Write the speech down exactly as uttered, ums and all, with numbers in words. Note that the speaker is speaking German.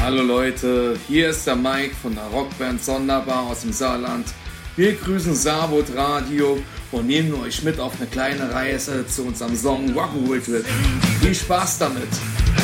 Hallo Leute, hier ist der Mike von der Rockband Sonderbar aus dem Saarland. Wir grüßen Saarbrot Radio und nehmen euch mit auf eine kleine Reise zu unserem Song Rock'n'Roll Trip. Viel Spaß damit!